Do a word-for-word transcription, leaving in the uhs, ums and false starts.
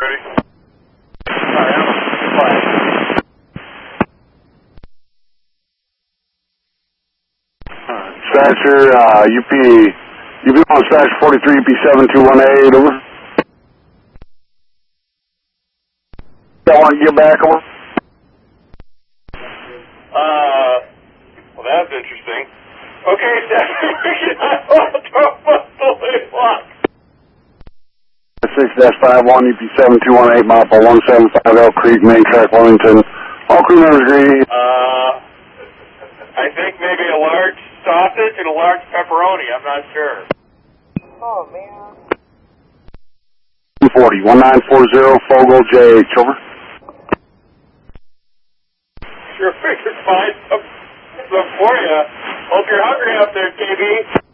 Ready? Alright, I'm fine. Dispatcher, uh, U P, U P on dispatch forty-three, U P seven two one eight, over. I want to get back over. Uh, well, that's interesting. Okay, I want to throw up the late block. six dash five one, U P seven two one eight, mile for one seven five Elk Creek, main track, Wilmington. All crew members agree. Uh, I think maybe a large sausage and a large pepperoni, I'm not sure. Oh, man. two forty, one nine four zero, Fogle, J H, over. Sure we can find some, some for you. Hope you're hungry up there, K B.